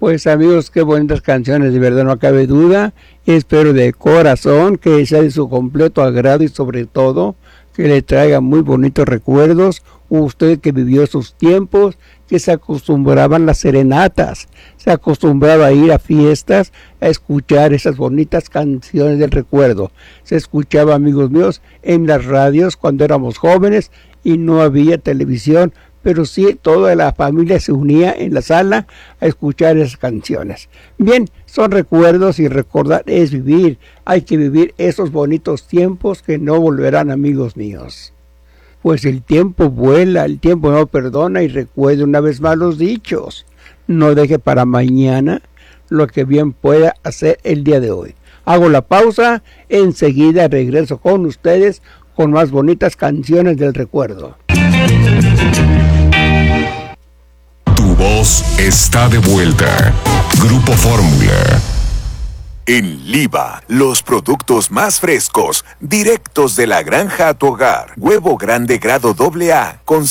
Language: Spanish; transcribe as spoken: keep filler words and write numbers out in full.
Pues amigos, qué bonitas canciones, de verdad no cabe duda. Espero de corazón que sea de su completo agrado y sobre todo que le traiga muy bonitos recuerdos. Usted que vivió esos tiempos, que se acostumbraban las serenatas, se acostumbraba a ir a fiestas, a escuchar esas bonitas canciones del recuerdo. Se escuchaba, amigos míos, en las radios cuando éramos jóvenes y no había televisión, pero sí toda la familia se unía en la sala a escuchar esas canciones. Bien, son recuerdos y recordar es vivir. Hay que vivir esos bonitos tiempos que no volverán, amigos míos. Pues el tiempo vuela, el tiempo no perdona y recuerde una vez más los dichos. No deje para mañana lo que bien pueda hacer el día de hoy. Hago la pausa, enseguida regreso con ustedes con más bonitas canciones del recuerdo. Tu voz está de vuelta. Grupo Fórmula. En Liva, los productos más frescos, directos de la granja a tu hogar. Huevo grande grado doble A con